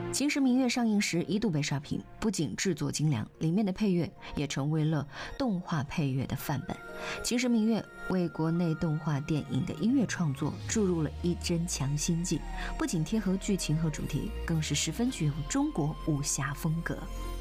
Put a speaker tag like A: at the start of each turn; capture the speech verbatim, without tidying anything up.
A: 《秦时明月》上映时一度被刷屏，不仅制作精良，里面的配乐也成为了动画配乐的范本。《秦时明月》为国内动画电影的音乐创作注入了一针强心剂，不仅贴合剧情和主题，更是十分具有中国武侠风格。